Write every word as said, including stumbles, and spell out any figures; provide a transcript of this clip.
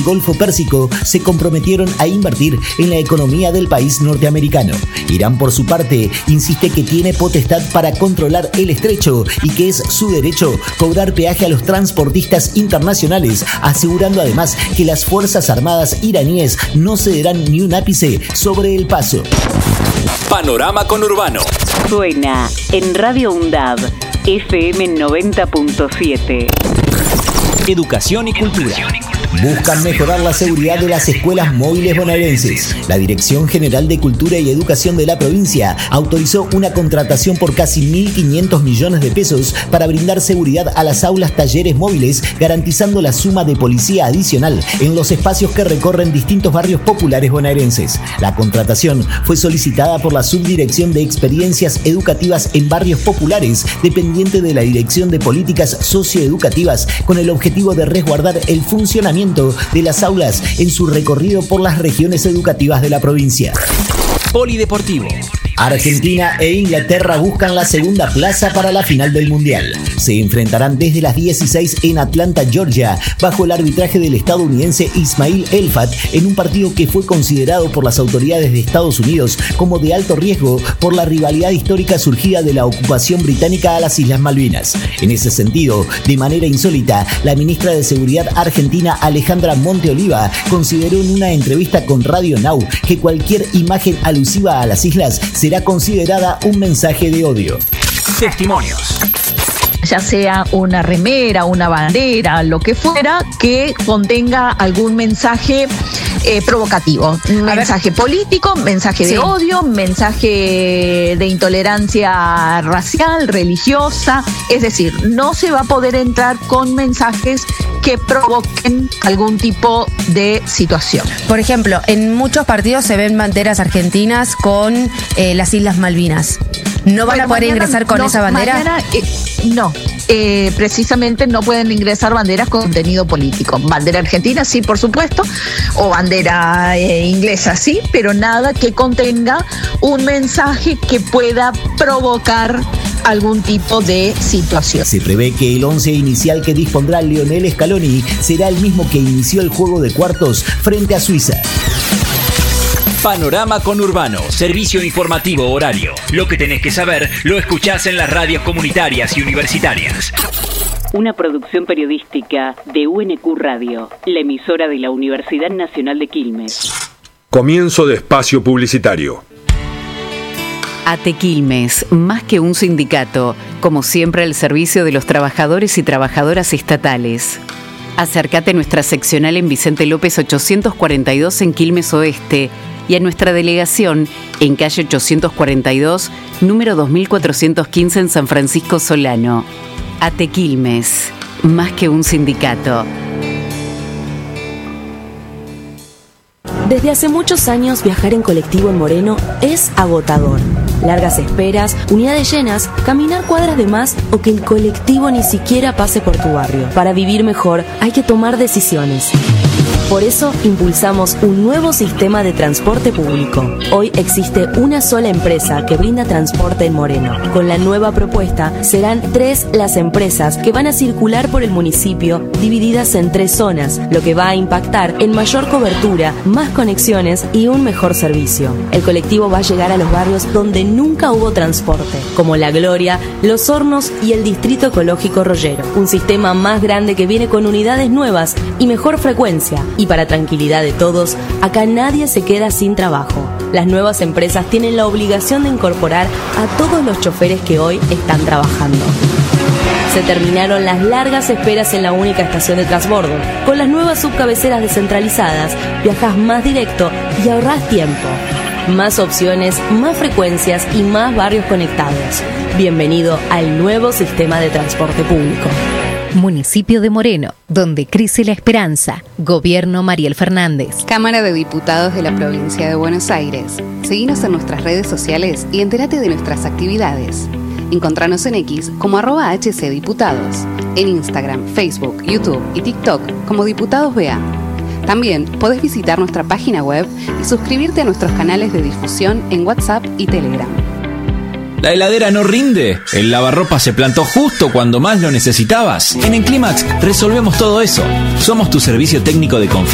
Golfo Pérsico se comprometieron a invertir en la economía del país norteamericano. Irán, por su parte, insiste que tiene potestad para controlar el estrecho y que es su derecho cobrar peaje a los transportistas internacionales, asegurando además que las Fuerzas Armadas iraníes no cederán ni un ápice sobre el paso. Panorama Conurbano. Suena en Radio UNDAB, F M noventa punto siete. Educación y cultura. Buscan mejorar la seguridad de las escuelas móviles bonaerenses. La Dirección General de Cultura y Educación de la provincia autorizó una contratación por casi mil quinientos millones de pesos para brindar seguridad a las aulas talleres móviles, garantizando la suma de policía adicional en los espacios que recorren distintos barrios populares bonaerenses. La contratación fue solicitada por la Subdirección de Experiencias Educativas en Barrios Populares, dependiente de la Dirección de Políticas Socioeducativas, con el objetivo de resguardar el funcionamiento de las aulas en su recorrido por las regiones educativas de la provincia. Polideportivo. Argentina e Inglaterra buscan la segunda plaza para la final del Mundial. Se enfrentarán desde las dieciséis en Atlanta, Georgia, bajo el arbitraje del estadounidense Ismail Elfat, en un partido que fue considerado por las autoridades de Estados Unidos como de alto riesgo por la rivalidad histórica surgida de la ocupación británica a las Islas Malvinas. En ese sentido, de manera insólita, la ministra de Seguridad argentina Alejandra Monteoliva consideró en una entrevista con Radio Now que cualquier imagen alusiva a las islas se será considerada un mensaje de odio. Testimonios. Ya sea una remera, una bandera, lo que fuera, que contenga algún mensaje eh, provocativo. Un mensaje político, mensaje de sí. odio, mensaje de intolerancia racial, religiosa. Es decir, no se va a poder entrar con mensajes que provoquen algún tipo de situación. Por ejemplo, en muchos partidos se ven banderas argentinas con eh, las Islas Malvinas. ¿No van bueno, a poder mañana, ingresar con no, esa bandera? Mañana, eh, no, eh, precisamente no pueden ingresar banderas con contenido político. Bandera argentina, sí, por supuesto, o bandera eh, inglesa, sí, pero nada que contenga un mensaje que pueda provocar algún tipo de situación. Se prevé que el once inicial que dispondrá Lionel Scaloni será el mismo que inició el juego de cuartos frente a Suiza. Panorama Conurbano, servicio informativo horario. Lo que tenés que saber lo escuchás en las radios comunitarias y universitarias. Una producción periodística de U N Q Radio, la emisora de la Universidad Nacional de Quilmes. Comienzo de espacio publicitario. ATE Quilmes, más que un sindicato, como siempre al servicio de los trabajadores y trabajadoras estatales. Acércate a nuestra seccional en Vicente López ochocientos cuarenta y dos en Quilmes Oeste y a nuestra delegación en calle ochocientos cuarenta y dos, número dos mil cuatrocientos quince en San Francisco Solano. ATE Quilmes, más que un sindicato. Desde hace muchos años viajar en colectivo en Moreno es agotador. Largas esperas, unidades llenas, caminar cuadras de más o que el colectivo ni siquiera pase por tu barrio. Para vivir mejor hay que tomar decisiones. Por eso impulsamos un nuevo sistema de transporte público. Hoy existe una sola empresa que brinda transporte en Moreno. Con la nueva propuesta serán tres las empresas que van a circular por el municipio, divididas en tres zonas, lo que va a impactar en mayor cobertura, más conexiones y un mejor servicio. El colectivo va a llegar a los barrios donde nunca hubo transporte, como La Gloria, Los Hornos y el Distrito Ecológico Rollero. Un sistema más grande que viene con unidades nuevas y mejor frecuencia. Y para tranquilidad de todos, acá nadie se queda sin trabajo. Las nuevas empresas tienen la obligación de incorporar a todos los choferes que hoy están trabajando. Se terminaron las largas esperas en la única estación de transbordo. Con las nuevas subcabeceras descentralizadas, viajas más directo y ahorrás tiempo. Más opciones, más frecuencias y más barrios conectados. Bienvenido al nuevo sistema de transporte público. Municipio de Moreno, donde crece la esperanza. Gobierno Mariel Fernández. Cámara de Diputados de la Provincia de Buenos Aires. Seguinos en nuestras redes sociales y entérate de nuestras actividades. Encontranos en X como arroba hcdiputados. En Instagram, Facebook, YouTube y TikTok como Diputados B A. También podés visitar nuestra página web y suscribirte a nuestros canales de difusión en WhatsApp y Telegram. ¿La heladera no rinde? ¿El lavarropa se plantó justo cuando más lo necesitabas? En Enclimax resolvemos todo eso. Somos tu servicio técnico de confianza.